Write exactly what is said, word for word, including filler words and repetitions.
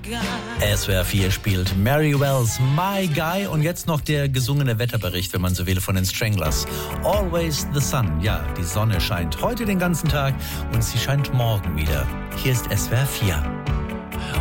S W R vier spielt Mary Wells My Guy und jetzt noch der gesungene Wetterbericht, wenn man so will, von den Stranglers. Always the sun. Ja, die Sonne scheint heute den ganzen Tag und sie scheint morgen wieder. Hier ist S W R vier.